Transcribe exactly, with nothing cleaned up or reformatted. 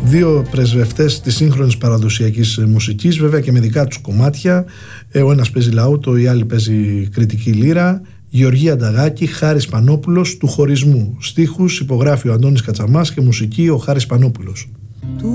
Δύο πρεσβευτές της σύγχρονης παραδοσιακής μουσικής, βέβαια και με δικά τους κομμάτια. Ο ένας παίζει λαούτο, η άλλη παίζει κριτική λύρα. Γεωργία Νταγάκη, Χάρης Πανόπουλος, του χωρισμού. Στίχους υπογράφει ο Αντώνης Κατσαμάς και μουσική ο Χάρης Πανόπουλος.